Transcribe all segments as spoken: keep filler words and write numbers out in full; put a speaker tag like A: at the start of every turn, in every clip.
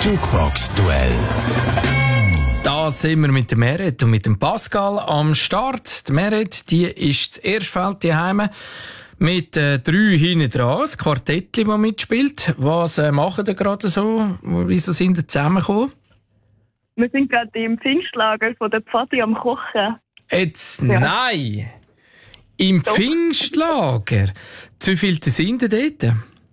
A: Jukebox-Duell.
B: Da sind wir mit dem Meret und mit dem Pascal am Start. Die Meret, die ist das Erstfeld daheim mit äh, drei hinten dran, das Quartettli, das mitspielt. Was äh, machen ihr gerade so? Wieso sind ihr zusammengekommen?
C: Wir sind gerade im Pfingstlager von der Pfadi am Kochen.
B: Jetzt,
C: Ja.
B: nein! Im
C: Doch.
B: Pfingstlager? Zu wie viele sind ihr dort?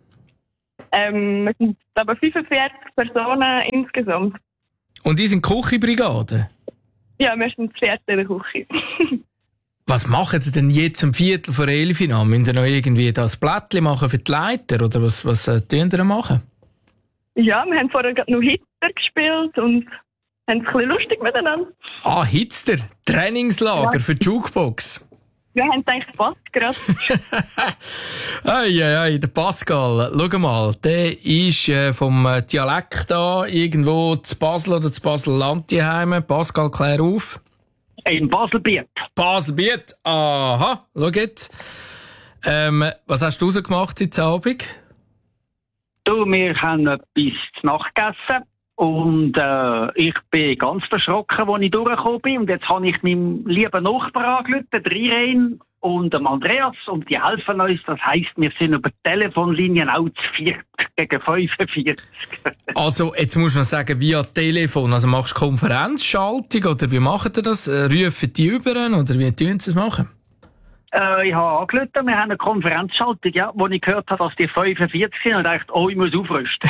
C: Ähm, wir sind aber fünfundvierzig Personen insgesamt.
B: Und die sind Küchenbrigade?
C: Ja, wir sind das Vierte in der Küche.
B: Was macht ihr denn jetzt um Viertel vor elf an? Müsst ihr noch irgendwie das Blättchen machen für die Leiter? Oder was, was äh, tun ihr machen?
C: Ja, wir haben vorher gerade noch Hitler gespielt und haben es ein bisschen lustig miteinander.
B: Ah, Hitzter, Trainingslager
C: Ja.
B: für die Jukebox.
C: Wir haben gedacht, passt gerade.
B: Ei, ei, ei, der Pascal, schau mal, der ist äh, vom äh, Dialekt da irgendwo zu Basel oder zu Basel-Land daheim. Pascal, klär auf.
D: In Baselbiet.
B: Baselbiet, aha, schau jetzt. Ähm, was hast du rausgemacht heute Abend?
D: Du, wir haben etwas zu Nacht gegessen und äh, ich bin ganz verschrocken, als ich durchgekommen bin. Und jetzt habe ich meinem lieben Nachbarn angerufen, der Irene und dem Andreas, und die helfen uns. Das heisst, wir sind über die Telefonlinien auch zu vierzig gegen fünfundvierzig.
B: Also, jetzt musst du noch sagen, via Telefon. Also machst du Konferenzschaltung oder wie macht ihr das? Äh, Rufen die über oder wie tun sie es machen?
D: Äh, ich habe angerufen, wir haben eine Konferenzschaltung, ja, wo ich gehört habe, dass die fünfundvierzig sind und dachte, oh, ich muss aufrüsten.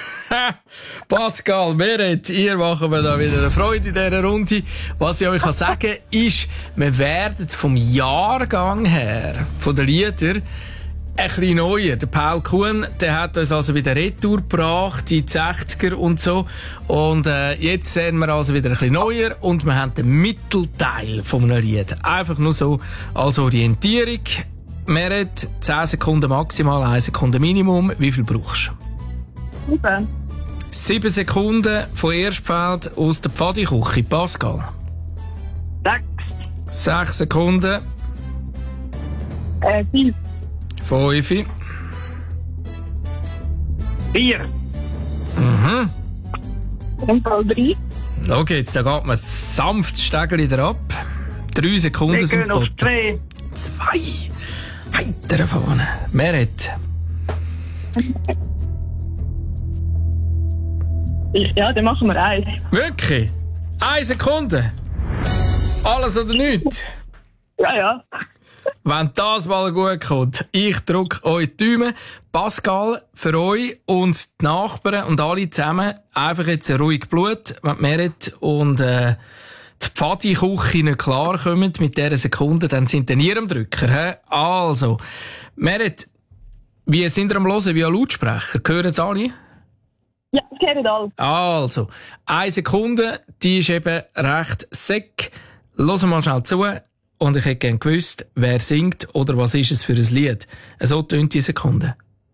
B: Pascal, Meret, ihr machen wir da wieder eine Freude in dieser Runde. Was ich euch kann sagen ist, wir werden vom Jahrgang her, von den Liedern, ein bisschen neuer. Der Paul Kuhn, der hat uns also wieder Retour gebracht, die sechziger und so. Und äh, jetzt sehen wir also wieder ein bisschen neuer und wir haben den Mittelteil von einem Lied. Einfach nur so als Orientierung. Meret, zehn Sekunden maximal, eine Sekunde Minimum. Wie viel brauchst du?
C: Super.
B: Sieben Sekunden von Erstfeld aus der Pfadiküche. Pascal.
D: Sechs,
B: Sechs Sekunden.
C: Äh, fünf.
B: Fünf.
D: vier,
B: Mhm.
C: Und Fall drei.
B: Schau jetzt, da geht man sanft das Stegel wieder ab. Drei Sekunden
D: wir
B: sind
D: gehen auf
B: geboten.
D: zwei.
B: Zwei. Heitere Fahne. Meret.
C: Ja, dann machen wir eins.
B: Wirklich? Eine Sekunde. Alles oder nichts?
C: Ja, ja.
B: Wenn das mal gut kommt, ich drücke euch die Daumen. Pascal, für euch und die Nachbarn und alle zusammen einfach jetzt ein ruhig Blut, wenn die Meret und äh, die Pfadi-Küche nicht klarkommen mit dieser Sekunde, dann sind ihr am Drücker. He? Also, Meret, wie sind ihr am Hören via Lautsprecher? Hören es alle?
C: Ja, das gehört alles.
B: Also, eine Sekunde, die ist eben recht sick. Hören mal schnell zu. Und ich hätte gerne gewusst, wer singt oder was ist es für ein Lied. So tönt die Sekunde.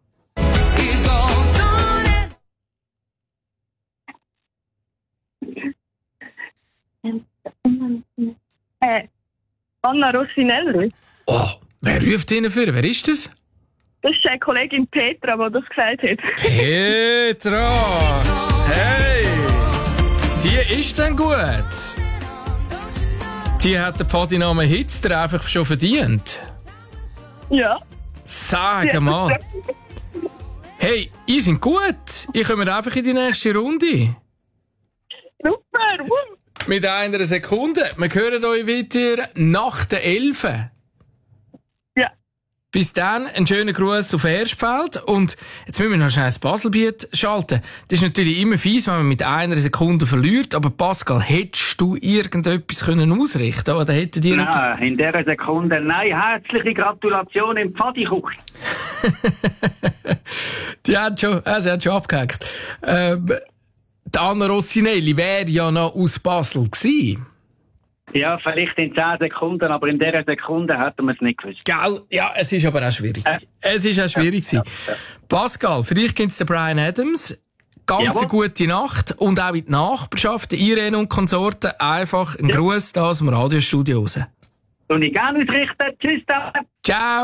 C: Äh, Anna Rossinelli.
B: Oh, wer ruft Ihnen für? Wer ist das?
C: Das ist eine Kollegin Petra, die das gesagt hat.
B: Petra! Hey! Die ist dann gut. Die hat den Pfadinamen Hitzter einfach schon verdient.
C: Ja.
B: Sag mal. Hey, ihr sind gut. Ich komme einfach in die nächste Runde.
C: Super. Woo.
B: Mit einer Sekunde. Wir hören euch wieder nach der Elfe.
C: Ja.
B: Bis dann, einen schönen Gruß auf Erstfeld. Und jetzt müssen wir noch schnell das Baselbiet schalten. Das ist natürlich immer fies, wenn man mit einer Sekunde verliert. Aber Pascal, hättest du irgendetwas können ausrichten? Oder hätte dir etwas...
D: Nein, in dieser Sekunde, nein, herzliche Gratulation im Pfadiküche.
B: Die hat schon, äh, sie hat schon abgehakt. Ähm, die Anna Rossinelli wäre ja noch aus Basel gewesen.
D: Ja, vielleicht in zehn Sekunden, aber in dieser Sekunde hätten wir es nicht gewusst.
B: Gell? Ja, es ist aber auch schwierig. Äh. Es ist auch schwierig. Ja, ja, ja. Pascal, für dich gibt es den Brian Adams. Ganz eine gute Nacht. Und auch in die Nachbarschaft, Irene und Konsorten, einfach einen ja. Gruß da aus dem Radiostudio raus.
D: Und ich gerne ausrichten. Tschüss. Da.
B: Ciao.